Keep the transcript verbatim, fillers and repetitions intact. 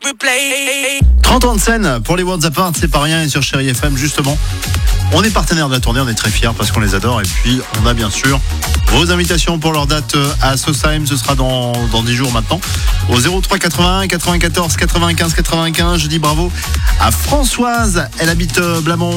trente ans de scène pour les Worlds Apart, c'est pas rien. Et sur Chérie F M, justement, on est partenaire de la tournée, on est très fiers parce qu'on les adore. Et puis, on a bien sûr vos invitations pour leur date à Sosheim. Ce sera dans, dans dix jours maintenant. Au zéro trois quatre-vingt-un quatre-vingt-quatorze quatre-vingt-quinze quatre-vingt-quinze. Je dis bravo à Françoise. Elle habite Blamont.